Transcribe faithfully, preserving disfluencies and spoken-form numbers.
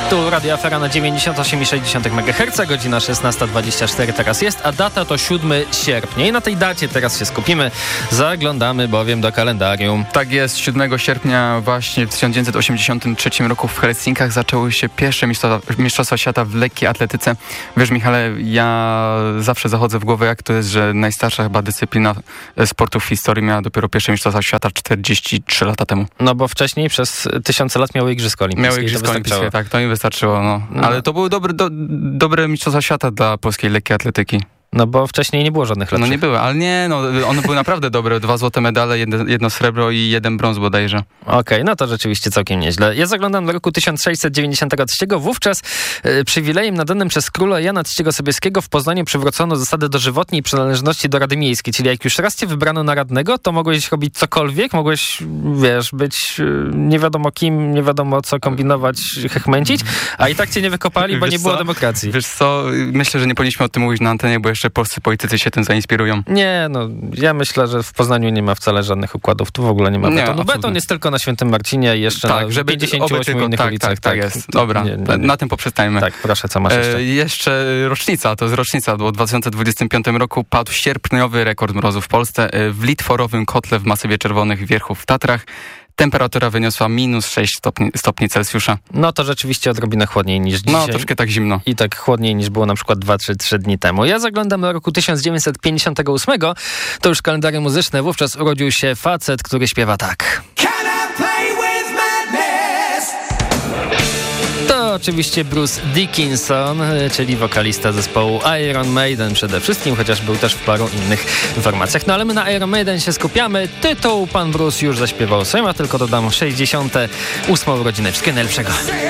Tu Radio Afera na dziewięćdziesiąt osiem i sześć megaherca, godzina szesnasta dwadzieścia cztery teraz jest, a data to siódmego sierpnia. I na tej dacie teraz się skupimy. Zaglądamy bowiem do kalendarium. Tak jest, siódmego sierpnia właśnie w tysiąc dziewięćset osiemdziesiątym trzecim roku w Helsinkach zaczęły się pierwsze mistrzostwa, mistrzostwa świata w lekkiej atletyce. Wiesz, Michale, ja zawsze zachodzę w głowę, jak to jest, że najstarsza chyba dyscyplina sportu w historii miała dopiero pierwsze mistrzostwa świata czterdzieści trzy lata temu. No bo wcześniej przez tysiące lat miały Igrzyska Olimpijskie. Miały Igrzyska Olimpijskie, tak, to mi wystarczyło. No. No. Ale to były dobre, do, dobre mistrzostwa świata dla polskiej lekkiej atletyki. No bo wcześniej nie było żadnych lepszych. No nie były, ale nie, no one były naprawdę dobre. Dwa złote medale, jedno, jedno srebro i jeden brąz bodajże. Okej, okay, no to rzeczywiście całkiem nieźle. Ja zaglądam do roku tysiąc sześćset dziewięćdziesiątego trzeciego. Wówczas y, przywilejem nadanym przez króla Jana trzeciego Sobieskiego w Poznaniu przywrócono zasadę dożywotniej przynależności do Rady Miejskiej. Czyli jak już raz cię wybrano na radnego, to mogłeś robić cokolwiek, mogłeś, wiesz, być y, nie wiadomo kim, nie wiadomo co kombinować, hechmęcić, a i tak cię nie wykopali, bo wiesz nie było co? demokracji. Wiesz co, myślę, że nie powinniśmy o tym mówić na antenie, bo jeszcze polscy politycy się tym zainspirują. Nie, no ja myślę, że w Poznaniu nie ma wcale żadnych układów, tu w ogóle nie ma betonu. Nie, beton jest tylko na Świętym Marcinie i jeszcze tak, na żeby pięćdziesięciu ośmiu tylko, innych tak, ulicach. Tak, tak, tak jest. Dobra, nie, nie, nie. Na tym poprzestajmy. Tak, proszę, co masz jeszcze? E, jeszcze rocznica, to jest rocznica, bo w dwa tysiące dwudziestym piątym roku padł sierpniowy rekord mrozu w Polsce w Litworowym Kotle w Masywie Czerwonych Wierchów w Tatrach. Temperatura wyniosła minus sześć stopni, stopni Celsjusza. No to rzeczywiście odrobinę chłodniej niż dzisiaj. No troszkę tak zimno. I tak chłodniej niż było na przykład dwa czy trzy dni temu. Ja zaglądam do roku tysiąc dziewięćset pięćdziesiątego ósmego. To już kalendarium muzyczne. Wówczas urodził się facet, który śpiewa tak. To oczywiście Bruce Dickinson, czyli wokalista zespołu Iron Maiden przede wszystkim, chociaż był też w paru innych formacjach. No ale my na Iron Maiden się skupiamy. Tytuł pan Bruce już zaśpiewał swoim, a tylko dodam sześćdziesiąte ósme urodziny. Wszystkiego najlepszego.